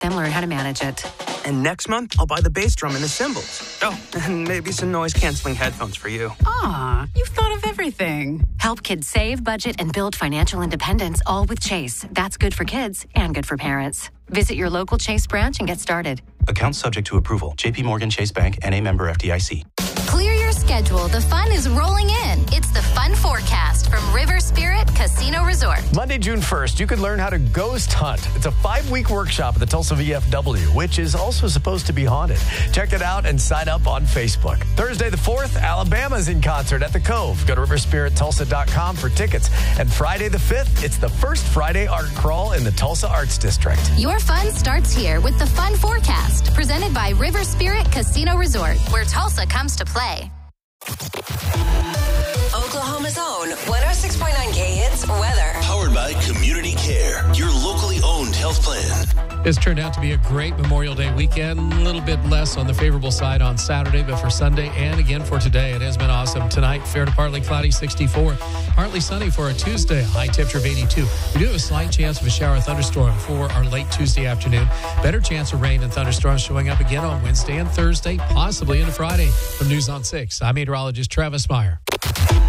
then learn how to manage it. And next month, I'll buy the bass drum and the cymbals. Oh, and maybe some noise-canceling headphones for you. Aw, you've thought of everything. Help kids save, budget, and build financial independence, all with Chase. That's good for kids and good for parents. Visit your local Chase branch and get started. Account subject to approval. J.P. Morgan Chase Bank, N.A. member FDIC. Clear your schedule. The fun is rolling in. It's the Fun Forecast from River Spirit Casino Resort. Monday, June 1st, you can learn how to ghost hunt. It's a 5-week workshop at the Tulsa VFW, which is also supposed to be haunted. Check it out and sign up on Facebook. Thursday the 4th, Alabama's in concert at the Cove. Go to riverspirittulsa.com for tickets. And Friday the 5th, it's the first Friday art crawl in the Tulsa Arts District. Your fun starts here with the Fun Forecast, presented by River Spirit Casino Resort, where Tulsa comes to play. Oklahoma's own 106.9K Hits weather. Powered by Community Care, your locally owned health plan. It's turned out to be a great Memorial Day weekend. A little bit less on the favorable side on Saturday, but for Sunday and again for today, it has been awesome. Tonight, fair to partly cloudy, 64. Partly sunny for a Tuesday, high temperature of 82. We do have a slight chance of a shower or thunderstorm for our late Tuesday afternoon. Better chance of rain and thunderstorms showing up again on Wednesday and Thursday, possibly into Friday. From News on 6, I'm meteorologist Travis Meyer.